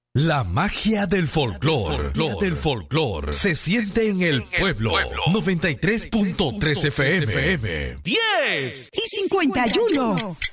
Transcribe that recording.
La magia del folclor se siente en el pueblo. 93.3 FM. 10 y 51.